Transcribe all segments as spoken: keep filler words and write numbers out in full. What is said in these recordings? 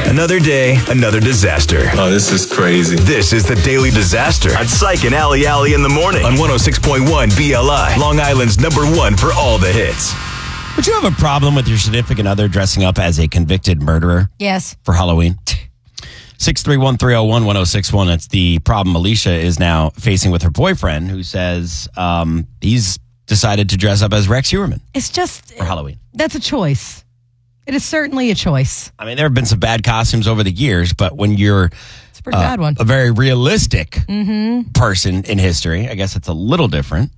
Another day, another disaster. Oh, this is crazy. This is the Daily Disaster on Psych and Alley Alley in the morning on one oh six point one B L I, Long Island's number one for all the hits. Would you have a problem with your significant other dressing up as a convicted murderer? Yes. For Halloween? six three one, three oh one, one oh six one. That's the problem Alicia is now facing with her boyfriend, who says um, he's decided to dress up as Rex Heuermann. It's just... For Halloween. That's a choice. It is certainly a choice. I mean, there have been some bad costumes over the years, but when you're It's a pretty uh, bad one. a very realistic Mm-hmm. person in history, I guess it's a little different.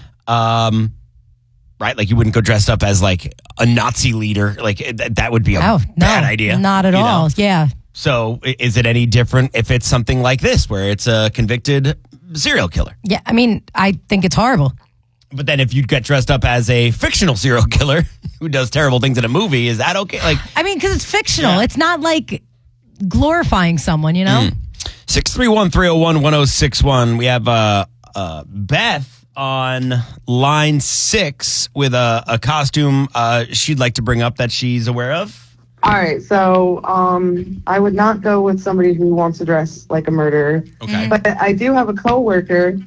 Um, right? Like you wouldn't go dressed up as like a Nazi leader. Like th- that would be a Oh, no, bad idea. Not at you know? all. Yeah. So i- is it any different if it's something like this, where it's a convicted serial killer? Yeah. I mean, I think it's horrible. But then if you get dressed up as a fictional serial killer who does terrible things in a movie, is that okay? Like I mean, because it's fictional. Yeah. It's not like glorifying someone, you know? six three one, three oh one, one oh six one. We have uh, uh, Beth on line six with a, a costume uh, she'd like to bring up that she's aware of. All right, so um, I would not go with somebody who wants to dress like a murderer. Okay. But I do have a coworker,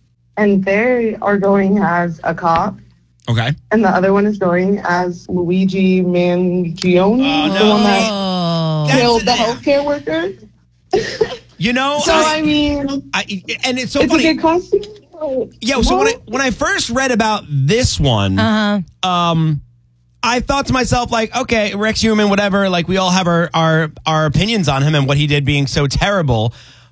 and they are going as a cop, Okay. and the other one is going as Luigi Mangione, Oh, the no. one that Oh. killed the That's- healthcare worker. You know, So I, I mean, I, and it's so it's funny. a good costume. Yeah, so when I when I first read about this one, Uh-huh. um, I thought to myself, like, okay, Rex Heuermann, whatever, like we all have our, our, our opinions on him and what he did being so terrible.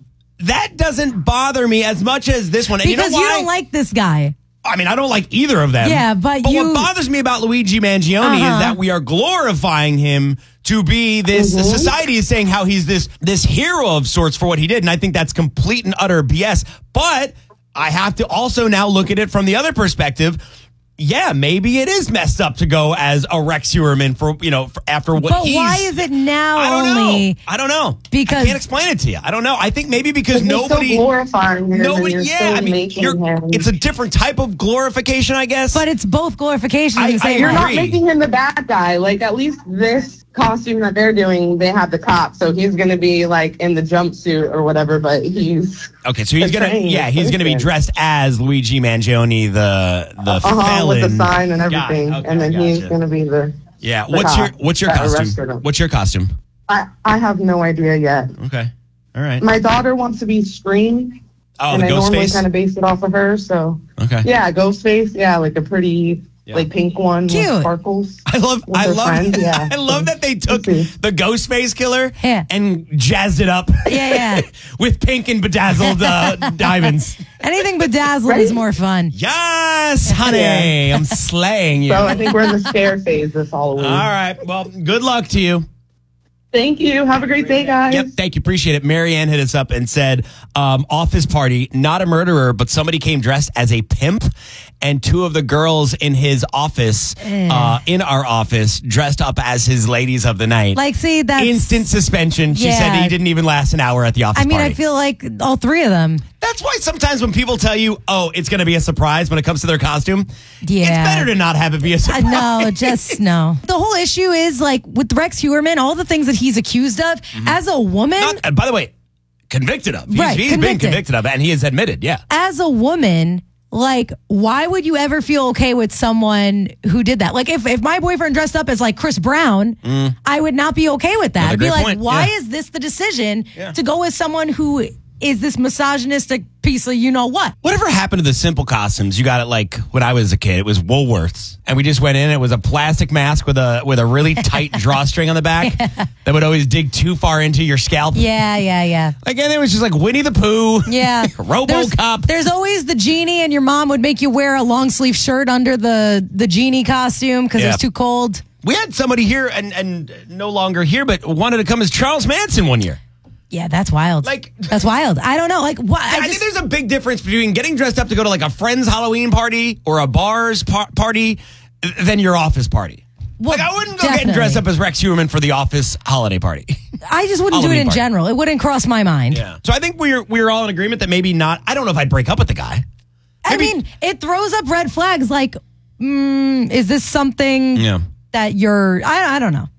That doesn't bother me as much as this one. And Because you know you why? don't like this guy. I mean, I don't like either of them. Yeah, but But you- what bothers me about Luigi Mangione Uh-huh. is that we are glorifying him to be this. Mhm. Society is saying how he's this this hero of sorts for what he did, and I think that's complete and utter B S. But I have to also now look at it from the other perspective. Yeah, maybe it is messed up to go as a Rex Heuermann for you know for, after what But he's. why is it now I don't only? know. I don't know. Because- I can't explain it to you. I don't know. I think maybe because You're nobody. so glorifying him, Nobody, and you're yeah, so I mean, making you're, him. it's a different type of glorification, I guess. But it's both glorification I- and the I same You're way. not agree. making him the bad guy. Like, at least this costume that they're doing, they have the cop, so he's going to be, like, in the jumpsuit or whatever, but he's... Okay, so he's a gonna, trained yeah, he's gonna be person. dressed as Luigi Mangione, the the Uh-huh, felon with the sign and Got it. everything, Okay, and then gotcha. he's going to be the... Yeah, the what's your cop what's your that arrested costume? him. What's your costume? I, I have no idea yet. Okay, all right. My daughter wants to be Scream, Oh, and the I ghost normally face. kind of base it off of her, so... Okay, Yeah, Ghostface, yeah, like a pretty, Yeah. like, pink one Cute. with sparkles. I love with I her love friend, yeah. I love that they took see. the ghost face killer Yeah. and jazzed it up. Yeah, yeah. with pink and bedazzled uh, diamonds. Anything bedazzled Right? is more fun. Yes, honey, I'm slaying you. So I think we're in the scare phase this Halloween. All right, well, good luck to you. Thank you. Have a great day, guys. Yep, thank you. Appreciate it. Marianne hit us up and said, um, office party, not a murderer, but somebody came dressed as a pimp, and two of the girls in his office, uh, in our office, dressed up as his ladies of the night. Like, see, that's... Instant suspension. She Yeah. said he didn't even last an hour at the office I mean, party. I feel like all three of them. That's why sometimes when people tell you, oh, it's going to be a surprise when it comes to their costume, Yeah. it's better to not have it be a Uh, surprise. no, just no. The whole issue is like with Rex Heuermann, all the things that he's accused of as a woman, Not, and by the way, convicted of. He's, Right, he's been convicted. convicted of it, and he has admitted, yeah. as a woman, like, why would you ever feel okay with someone who did that? Like, if, if my boyfriend dressed up as like Chris Brown, I would not be okay with that. Another I'd be great like, point, why yeah. is this the decision Yeah. to go with someone who is this misogynistic piece of you know what? Whatever happened to the simple costumes? You got it like when I was a kid. It was Woolworths, and we just went in. It was a plastic mask with a with a really tight drawstring on the back that would always dig too far into your scalp. Yeah, yeah, yeah. Again, it was just like Winnie the Pooh. Yeah. There's, RoboCop. there's always the genie, and your mom would make you wear a long sleeve shirt under the, the genie costume because Yeah. it's too cold. We had somebody here and and no longer here, but wanted to come as Charles Manson one year. Yeah, that's wild. Like- that's wild. I don't know. Like, what? I, I, think just, there's a big difference between getting dressed up to go to like a friend's Halloween party or a bar's par- party than your office party. Well, like I wouldn't go getting definitely. dressed up as Rex Heuermann for the office holiday party. I just wouldn't do it Halloween in party. general. It wouldn't cross my mind. Yeah. So I think we're we're all in agreement that maybe not. I don't know if I'd break up with the guy. I Maybe- mean, it throws up red flags. Like, mm, is this something Yeah. that you're? I, I don't know.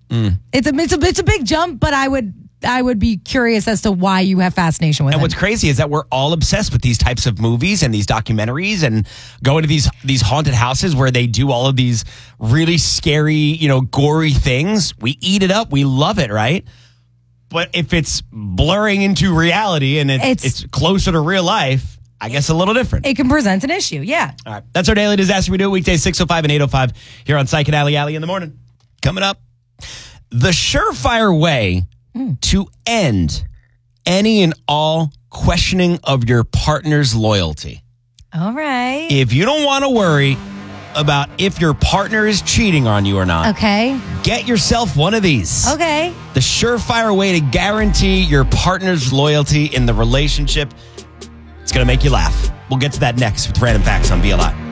Mm. It's a it's a it's a big jump, but I would I would be curious as to why you have fascination with and it. And what's crazy is that we're all obsessed with these types of movies and these documentaries and going to these these haunted houses where they do all of these really scary, you know, gory things. We eat it up. We love it, right? But if it's blurring into reality and it's, it's, it's closer to real life, I guess a little different. It can present an issue, yeah. All right. That's our Daily Disaster. We do it weekdays six oh five and eight oh five here on Psych and Alley Alley in the morning. Coming up, the surefire way mm. to end any and all questioning of your partner's loyalty. All right. If you don't want to worry about if your partner is cheating on you or not. Okay. Get yourself one of these. Okay. The surefire way to guarantee your partner's loyalty in the relationship. It's going to make you laugh. We'll get to that next with Random Facts on B L I.